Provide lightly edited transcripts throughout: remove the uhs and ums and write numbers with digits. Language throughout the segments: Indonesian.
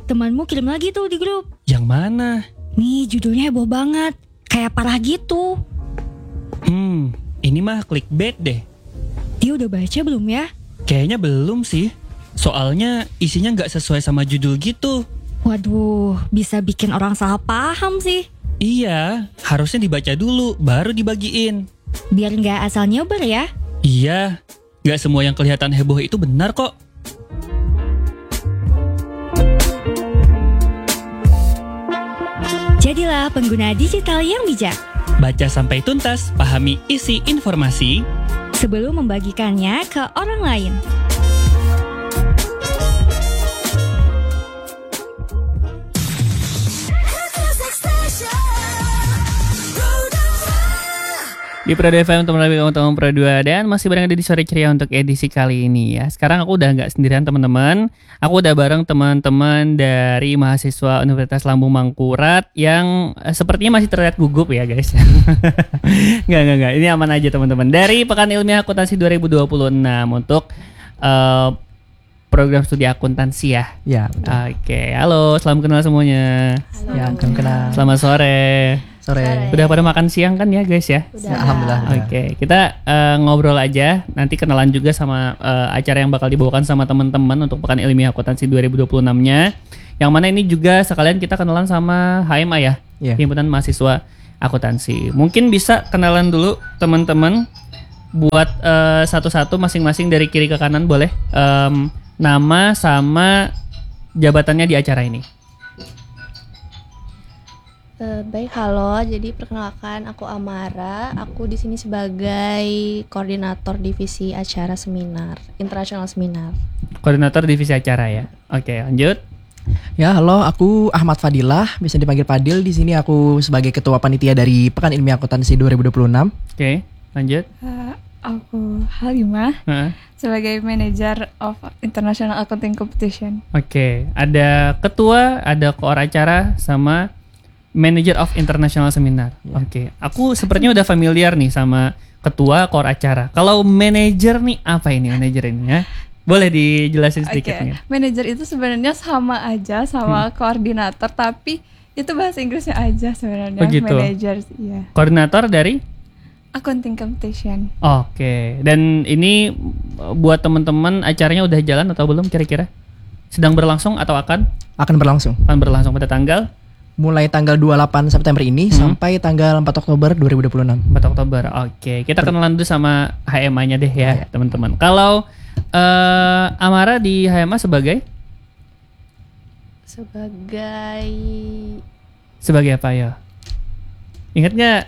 temanmu kirim lagi tuh di grup. Yang mana? Nih judulnya heboh banget, kayak parah gitu. Ini mah clickbait deh. Dia udah baca belum ya? Kayaknya belum sih. Soalnya isinya nggak sesuai sama judul gitu. Waduh, bisa bikin orang salah paham sih. Iya, harusnya dibaca dulu, baru dibagiin. Biar nggak asal nyebar ya. Iya, nggak semua yang kelihatan heboh itu benar kok. Jadilah pengguna digital yang bijak. Baca sampai tuntas, pahami isi informasi sebelum membagikannya ke orang lain. Di Pro FM teman-teman Pro 2 dan masih bareng di Sore Ceria untuk edisi kali ini ya. Sekarang aku udah nggak sendirian teman-teman. Aku udah bareng teman-teman dari mahasiswa Universitas Lambung Mangkurat yang sepertinya masih terlihat gugup ya guys. Nggak. Ini aman aja teman-teman. Dari Pekan Ilmiah Akuntansi 2026 untuk program studi akuntansi ya. Ya. Oke, halo, salam kenal semuanya. Halo. Ya, kenal. Selamat sore. Sore. Udah pada makan siang kan ya guys ya? Udah. Alhamdulillah. Oke, kita ngobrol aja. Nanti kenalan juga sama acara yang bakal dibawakan sama teman-teman untuk Pekan Ilmiah Akuntansi 2026-nya. Yang mana ini juga sekalian kita kenalan sama HMA ya, Himpunan Mahasiswa Akuntansi. Mungkin bisa kenalan dulu teman-teman buat satu-satu masing-masing dari kiri ke kanan boleh. Nama sama jabatannya di acara ini. Baik, halo. Jadi perkenalkan, aku Amara. Aku di sini sebagai koordinator divisi acara seminar, internasional seminar. Koordinator divisi acara ya. Oke, lanjut. Ya, halo. Aku Ahmad Fadilah, bisa dipanggil Fadil. Di sini aku sebagai ketua panitia dari Pekan Ilmiah Akuntansi 2026. Oke, lanjut. Aku Halimah, sebagai Manager of International Accounting Competition. Oke, ada ketua, ada koor acara, sama Manager of International Seminar. Oke, aku sepertinya udah familiar nih sama ketua koor acara. Kalau manajer nih, apa ini manajer ini ya? Boleh dijelasin sedikit nih. Manager itu sebenarnya sama aja sama koordinator, tapi itu bahasa Inggrisnya aja sebenarnya. Begitu. Manager, iya. Koordinator dari Accounting Competition. Oke, dan ini buat teman-teman acaranya udah jalan atau belum kira-kira? Sedang berlangsung atau akan? Akan berlangsung. Akan berlangsung pada tanggal? Mulai tanggal 28 September ini sampai tanggal 4 Oktober 2026. 4 Oktober, oke. Kita kenalan dulu sama HMA-nya deh ya, teman-teman. Kalau Amara di HMA sebagai? Sebagai apa ya? Ingat nggak?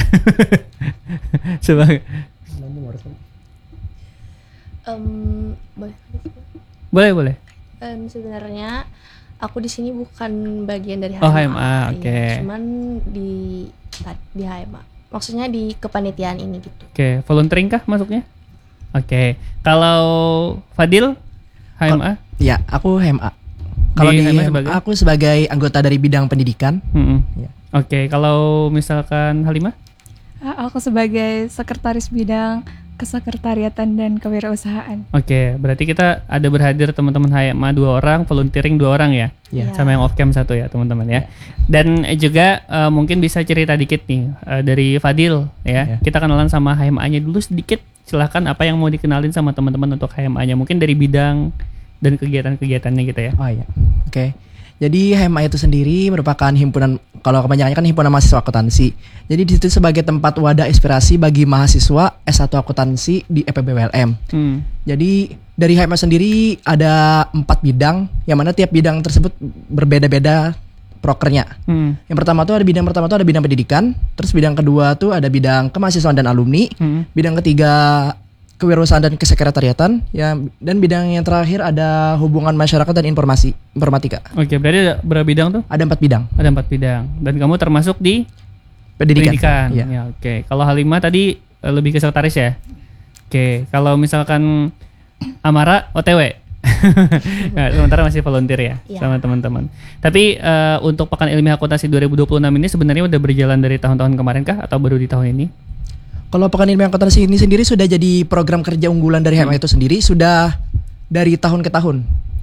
Sebagai boleh. Sebenarnya aku di sini bukan bagian dari HMA. Oh, HMA, oke. Ya, cuman di HMA. Maksudnya di kepanitiaan ini gitu. Oke, volunteering kah masuknya? Oke. Kalau Fadil HMA? Ya, aku HMA. Kalau di HMA aku sebagai anggota dari bidang pendidikan. Ya. Oke, kalau misalkan Halimah? Aku sebagai sekretaris bidang kesekretariatan dan kewirausahaan. Oke, berarti kita ada berhadir teman-teman HMA 2 orang, volunteering 2 orang ya? Sama yang off cam 1 ya teman-teman ya. Dan juga mungkin bisa cerita dikit nih dari Fadil ya. Kita kenalan sama HMA-nya dulu sedikit. Silahkan apa yang mau dikenalin sama teman-teman untuk HMA-nya. Mungkin dari bidang dan kegiatan-kegiatannya gitu ya. Oh iya, oke. Jadi HMA itu sendiri merupakan himpunan, kalau kepanjangannya kan himpunan mahasiswa akuntansi. Jadi di situ sebagai tempat wadah inspirasi bagi mahasiswa S1 akuntansi di EPBWLM. Jadi dari HMA sendiri ada 4 bidang, yang mana tiap bidang tersebut berbeda-beda prokernya. Yang pertama tuh ada bidang pendidikan, terus bidang kedua tuh ada bidang kemahasiswaan dan alumni, bidang ketiga kewirausahaan dan kesekretariatan, ya, dan bidang yang terakhir ada hubungan masyarakat dan informatika. Oke, berarti ada berapa bidang tuh? Ada 4 bidang. Ada 4 bidang. Dan kamu termasuk di pendidikan. Ya, oke. Kalau Halimah tadi lebih ke sekretaris ya. Oke, kalau misalkan Amara OTW. Nah, sementara masih volunteer ya sama teman-teman. Tapi untuk Pekan Ilmiah Akuntansi 2026 ini sebenarnya udah berjalan dari tahun-tahun kemarin kah atau baru di tahun ini? Kalau Pekan Ilmiah Akuntansi ini sendiri sudah jadi program kerja unggulan dari HMA itu sendiri sudah dari tahun ke tahun.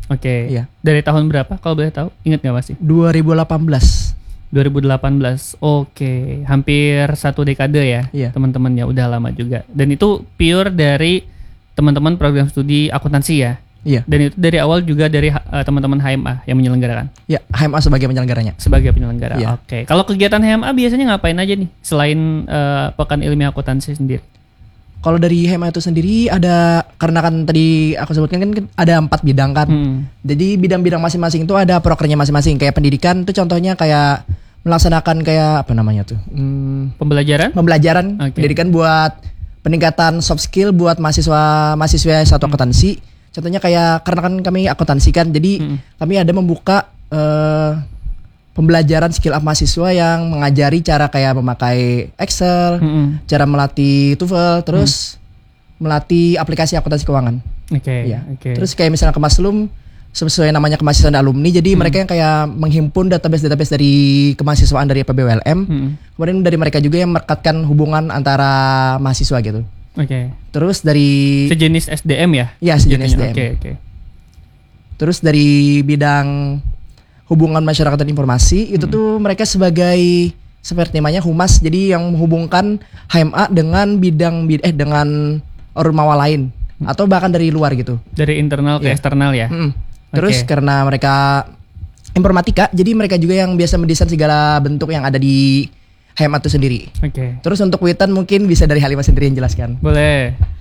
Oke. Iya. Dari tahun berapa kalau boleh tahu? Ingat nggak masih? 2018. 2018. Oke, hampir 1 dekade ya, Iya. teman-teman ya, udah lama juga. Dan itu pure dari teman-teman program studi akuntansi ya. Iya. Dan itu dari awal juga dari teman-teman HMA yang menyelenggarakan Ya, HMA sebagai penyelenggaranya. sebagai penyelenggara. Iya. Oke. Kalau kegiatan HMA biasanya ngapain aja nih selain Pekan Ilmiah Akuntansi sendiri? Kalau dari HMA itu sendiri ada, karena kan tadi aku sebutkan kan ada 4 bidang kan. Jadi bidang-bidang masing-masing itu ada prokernya masing-masing. Kayak pendidikan itu contohnya kayak melaksanakan kayak apa namanya tuh? Pembelajaran? Pembelajaran Oke. pendidikan buat peningkatan soft skill buat mahasiswa satu akuntansi. Contohnya kayak karena kan kami akuntansi kan, jadi kami ada membuka pembelajaran skill up mahasiswa yang mengajari cara kayak memakai Excel, cara melatih TOEFL, terus melatih aplikasi akuntansi keuangan. Oke. Iya. Oke. Terus kayak misalnya Kemaslum sesuai namanya kemahasiswaan alumni, jadi mereka yang kayak menghimpun database dari kemahasiswaan dari PBWLM. Kemudian dari mereka juga yang merekatkan hubungan antara mahasiswa gitu. Oke. Terus dari Sejenis SDM ya? ya sejenis Jatuhnya. SDM. Oke. Terus dari bidang hubungan masyarakat dan informasi itu tuh mereka sebagai seperti namanya humas, jadi yang menghubungkan HMA dengan dengan ormawa lain atau bahkan dari luar gitu. Dari internal ke Iya. eksternal ya? Terus Oke. karena mereka informatika, jadi mereka juga yang biasa mendesain segala bentuk yang ada di HMA itu sendiri. Oke. Terus untuk Witan mungkin bisa dari Halimah sendiri yang jelaskan. Boleh.